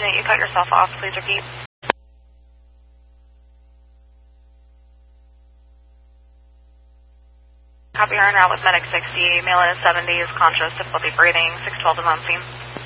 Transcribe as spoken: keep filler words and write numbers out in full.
unit, you cut yourself off. Please repeat. Copy, her en route with medic sixty. Male in his seventies, conscious, difficulty breathing, six twelve is on scene.